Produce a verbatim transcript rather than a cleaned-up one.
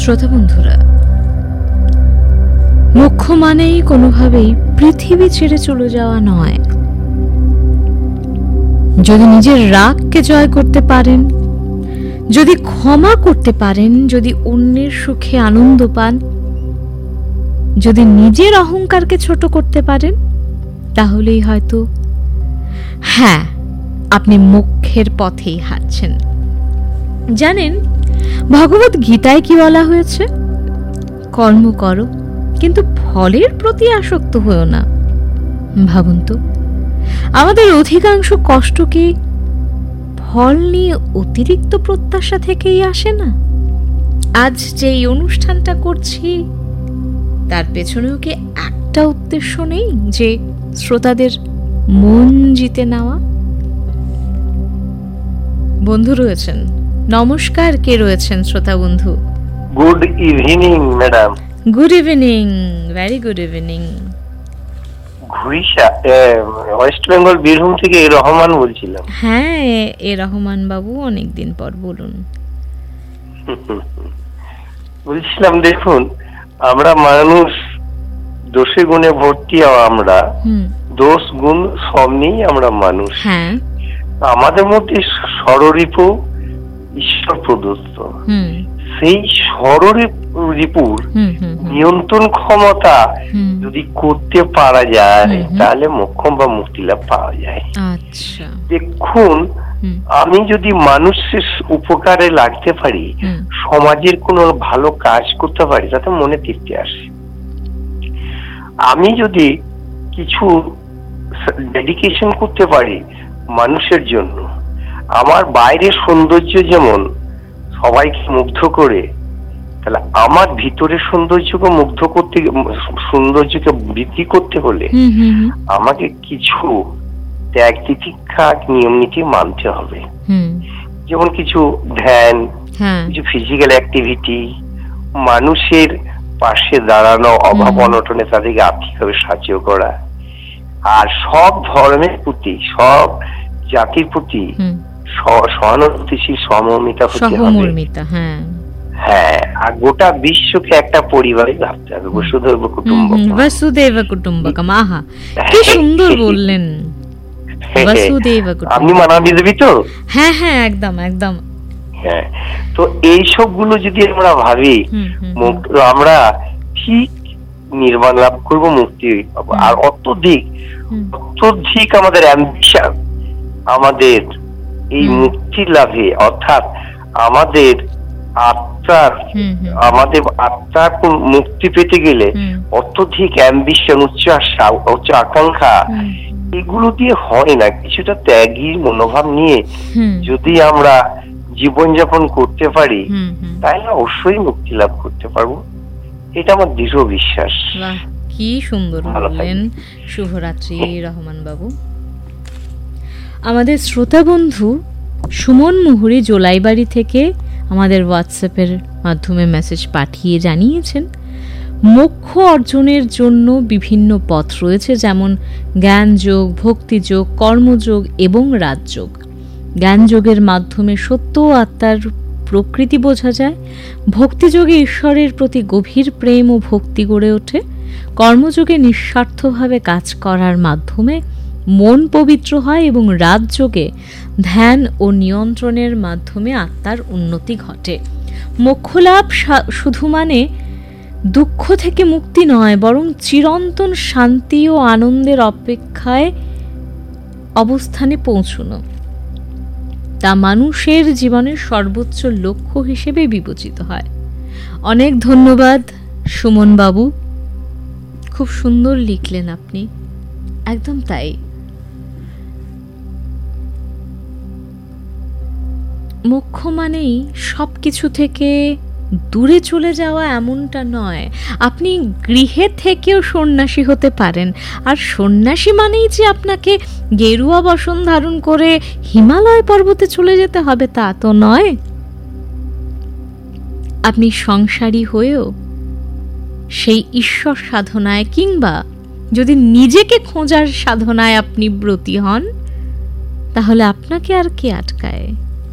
শ্রোতা বন্ধুরা, মোক্ষ মানেই কোনোভাবেই পৃথিবী ছেড়ে চলে যাওয়া নয়। যদি নিজের রাগকে জয় করতে পারেন, যদি ক্ষমা করতে পারেন, যদি অন্যের সুখে আনন্দ পান, যদি নিজের অহংকারকে ছোট করতে পারেন, তাহলেই হয়তো হ্যাঁ, আপনি মোক্ষের পথেই হাঁটছেন। জানেন, ভগবত গীতায় কি বলা হয়েছে? কর্ম করো, কিন্তু ফলের প্রতি আসক্ত হয়েও না। ভাবুন তো, আমাদের অধিকাংশ কষ্ট কি ফল নিয়ে অতিরিক্ত প্রত্যাশা থেকেই আসে না? আজ যে এই অনুষ্ঠানটা করছি, তার পেছনেও কি একটা উদ্দেশ্য নেই, যে শ্রোতাদের মন জিতে নেওয়া? বন্ধু রয়েছেন, নমস্কার। কে রয়েছেন শ্রোতা বন্ধু? Good evening madam. Good evening, very good evening. ঘুরিশা, West Bengal, Birbhum থেকে এ রহমান বলছিলাম। হ্যাঁ, এ রহমান বাবু, অনেকদিন পর, বলুন। বলছিলাম, দেখুন, আমরা মানুষ দোষে গুণে ভর্তি। আমরা দোষ গুণ সব নিয়েই আমরা মানুষ। হ্যাঁ, আমাদের মধ্যে ষড়রিপু ঈশ্বর প্রদত্ত। সেই ষড়রিপুর নিয়ন্ত্রণ ক্ষমতা যদি করতে পারা যায়, তাহলে মোক্ষ বা মুক্তি লাভ পাওয়া যায়। আচ্ছা, দেখুন, আমি যদি মানুষের উপকারে লাগতে পারি, সমাজের কোনো ভালো কাজ করতে পারি, তাতে মনে তৃপ্তি আসে। আমি যদি কিছু ডেডিকেশন করতে পারি মানুষের জন্য, আমার বাইরের সৌন্দর্য যেমন সবাইকে মুগ্ধ করে, তাহলে আমার ভিতরের সৌন্দর্যকে মুগ্ধ করতে, সৌন্দর্যকে বৃদ্ধি করতে হলে আমাকে কিছু ত্যাগ তিতিক্ষা, নিয়ম নীতি মানতে হবে। যেমন কিছু ধ্যান, কিছু ফিজিক্যাল অ্যাক্টিভিটি, মানুষের পাশে দাঁড়ানো, অভাব অনটনে তাদেরকে আর্থিকভাবে সাহায্য করা, আর সব ধর্মের প্রতি, সব জাতির প্রতি সহানুভূতিশীল, সমমর্মিতা হতে হবে। হ্যাঁ, আর গোটা বিশ্বকে একটা পরিবারে ভাবতে হবে। বসুধৈব কুটুম্বকম, বসুধৈব কুটুম্বকম। আহা, কি সুন্দর বললেন। বসুধৈব কুটুম্বকম। আপনি মানাবি দেবী তো? হ্যাঁ হ্যাঁ, একদম একদম। হ্যাঁ, তো এই সবগুলো যদি আমরা ভাবি, আমরা ঠিক নির্বাণ লাভ করবো, মুক্তি পাবো। আর অত্যধিক অত্যধিক আমাদের অ্যাম্বিশন, আমাদের এই মুক্তি লাভে, অর্থাৎ আমাদের আত্মার আমাদের আত্মার মুক্তি পেতে গেলে অত্যধিক অ্যাম্বিশন, উচ্চ আশা, উচ্চ আকাঙ্ক্ষা, এগুলো দিয়ে হয় না। কিছুটা ত্যাগী মনোভাব নিয়ে যদি আমরা জীবনযাপন করতে পারি, তাহলে অবশ্যই মুক্তি লাভ করতে পারবো। এটা আমার দৃঢ় বিশ্বাস। কি সুন্দর বললেন। শুভরাত্রি রহমান বাবু। আমাদের শ্রোতা বন্ধু সুমন মুহুরী জোলাইবাড়ি থেকে আমাদের হোয়াটসঅ্যাপের মাধ্যমে মেসেজ পাঠিয়ে জানিয়েছেন, মোক্ষ অর্জনের জন্য বিভিন্ন পথ রয়েছে, যেমন জ্ঞানযোগ, ভক্তিযোগ, কর্মযোগ এবং রাজযোগ। জ্ঞানযোগের মাধ্যমে সত্য আত্মার প্রকৃতি বোঝা যায়, ভক্তিযোগে ঈশ্বরের প্রতি গভীর প্রেম ও ভক্তি গড়ে ওঠে, কর্মযোগে নিঃস্বার্থভাবে কাজ করার মাধ্যমে মন পবিত্র হয় এবং রাজযোগে ধ্যান ও নিয়ন্ত্রণের মাধ্যমে আত্মার উন্নতি ঘটে। মোক্ষলাভ শুধু মানে দুঃখ থেকে মুক্তি নয়, বরং চিরন্তন শান্তি ও আনন্দের অপেক্ষায় অবস্থানে পৌঁছানো। তা মানুষের জীবনের সর্বোচ্চ লক্ষ্য হিসেবে বিবেচিত হয়। অনেক ধন্যবাদ সুমন বাবু, খুব সুন্দর লিখলেন আপনি। একদম তাই। মোক্ষ মানেই সব কিছু থেকে দূরে চলে যাওয়া এমনটা নয়। আপনি গৃহে থেকেও সন্ন্যাসী হতে পারেন, আর সন্ন্যাসী মানেই যে আপনাকে গেরুয়া বসন ধারণ করে হিমালয় পর্বতে চলে যেতে হবে তা তো নয়। আপনি সংসারী হয়েও সেই ঈশ্বর সাধনায়, কিংবা যদি নিজেকে খোঁজার সাধনায় আপনি ব্রতী হন, তাহলে আপনাকে আর কে আটকায়?